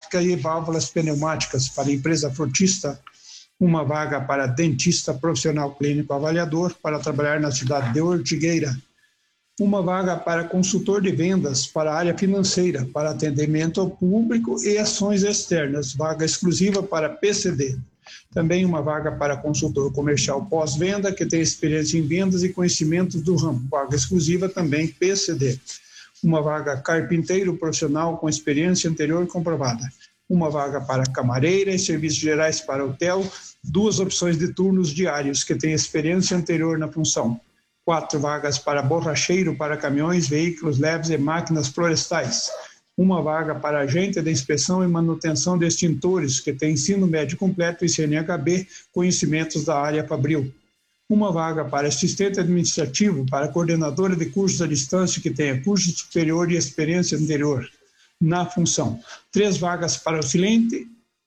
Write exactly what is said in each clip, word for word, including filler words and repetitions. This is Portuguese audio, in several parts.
hidráulica e válvulas pneumáticas para empresa frutista, uma vaga para dentista profissional clínico avaliador para trabalhar na cidade de Ortigueira, uma vaga para consultor de vendas para a área financeira, para atendimento ao público e ações externas, vaga exclusiva para P C D. Também uma vaga para consultor comercial pós-venda, que tem experiência em vendas e conhecimentos do ramo, vaga exclusiva também P C D. Uma vaga carpinteiro profissional com experiência anterior comprovada. Uma vaga para camareira e serviços gerais para hotel, duas opções de turnos diários, que tem experiência anterior na função. Quatro vagas para borracheiro para caminhões, veículos leves e máquinas florestais. Uma vaga para agente de inspeção e manutenção de extintores, que tem ensino médio completo e C N H B, conhecimentos da área fabril. Uma vaga para assistente administrativo, para coordenadora de cursos à distância, que tenha curso superior e experiência anterior na função. Três vagas para auxiliante,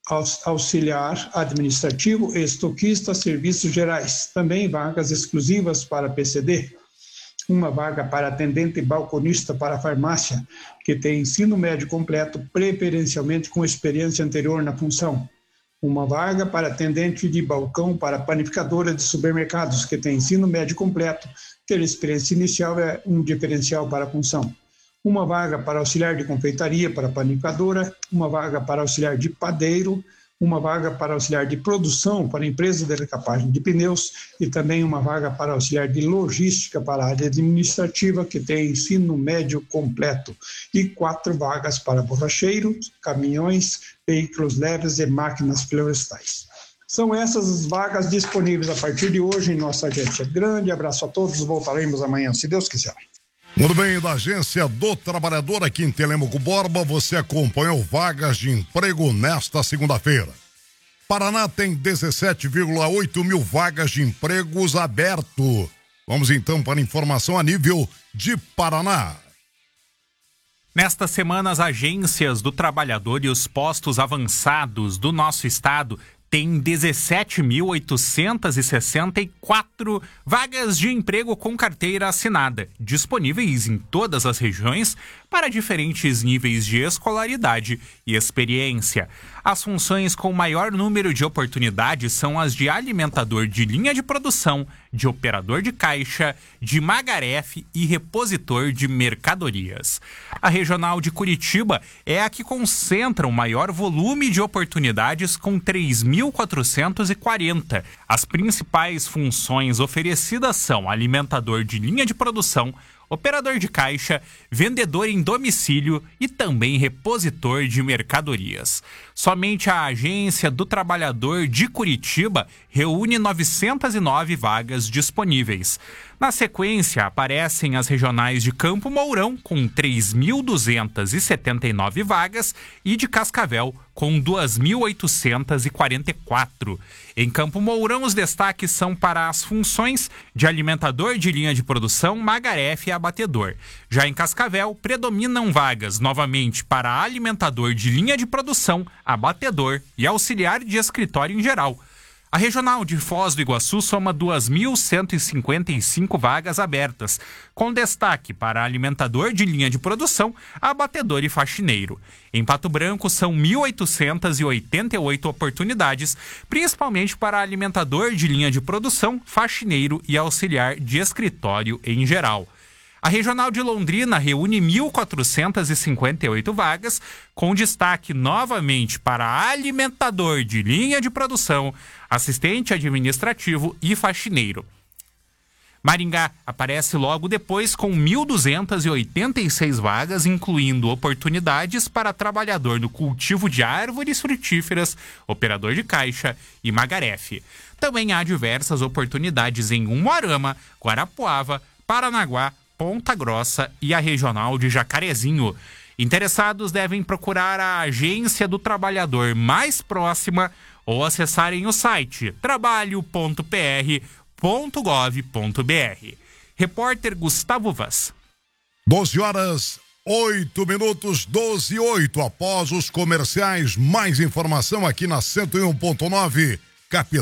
auxiliar administrativo e estoquista serviços gerais. Também vagas exclusivas para P C D. Uma vaga para atendente balconista para farmácia, que tem ensino médio completo, preferencialmente com experiência anterior na função. Uma vaga para atendente de balcão para panificadora de supermercados, que tem ensino médio completo, ter experiência inicial é um diferencial para a função. Uma vaga para auxiliar de confeitaria para panificadora, uma vaga para auxiliar de padeiro, uma vaga para auxiliar de produção para empresa de recapagem de pneus e também uma vaga para auxiliar de logística para a área administrativa, que tem ensino médio completo, e quatro vagas para borracheiros, caminhões, veículos leves e máquinas florestais. São essas as vagas disponíveis a partir de hoje em nossa agência. Grande abraço a todos, voltaremos amanhã, se Deus quiser. Muito bem, da Agência do Trabalhador aqui em Telêmaco Borba, você acompanhou vagas de emprego nesta segunda-feira. Paraná tem dezessete vírgula oito mil vagas de empregos aberto. Vamos então para informação a nível de Paraná. Nesta semana, as agências do trabalhador e os postos avançados do nosso estado tem dezessete mil oitocentas e sessenta e quatro vagas de emprego com carteira assinada, disponíveis em todas as regiões para diferentes níveis de escolaridade e experiência. As funções com maior número de oportunidades são as de alimentador de linha de produção, de operador de caixa, de magarefe e repositor de mercadorias. A regional de Curitiba é a que concentra o maior volume de oportunidades, com três mil quatrocentos e quarenta. As principais funções oferecidas são alimentador de linha de produção, operador de caixa, vendedor em domicílio e também repositor de mercadorias. Somente a Agência do Trabalhador de Curitiba reúne novecentas e nove vagas disponíveis. Na sequência, aparecem as regionais de Campo Mourão, com três mil duzentas e setenta e nove vagas, e de Cascavel, com duas mil oitocentas e quarenta e quatro. Em Campo Mourão, os destaques são para as funções de alimentador de linha de produção, magarefe e abatedor. Já em Cascavel, predominam vagas novamente para alimentador de linha de produção, abatedor e auxiliar de escritório em geral. A regional de Foz do Iguaçu soma duas mil cento e cinquenta e cinco vagas abertas, com destaque para alimentador de linha de produção, abatedor e faxineiro. Em Pato Branco são mil oitocentas e oitenta e oito oportunidades, principalmente para alimentador de linha de produção, faxineiro e auxiliar de escritório em geral. A regional de Londrina reúne mil quatrocentas e cinquenta e oito vagas, com destaque novamente para alimentador de linha de produção, assistente administrativo e faxineiro. Maringá aparece logo depois com mil duzentas e oitenta e seis vagas, incluindo oportunidades para trabalhador no cultivo de árvores frutíferas, operador de caixa e magarefe. Também há diversas oportunidades em Umuarama, Guarapuava, Paranaguá, Ponta Grossa e a regional de Jacarezinho. Interessados devem procurar a Agência do Trabalhador mais próxima ou acessarem o site trabalho ponto p r ponto gov ponto b r. Repórter Gustavo Vaz. doze horas, oito minutos, doze e oito. Após os comerciais, mais informação aqui na cento e um ponto nove, Capital.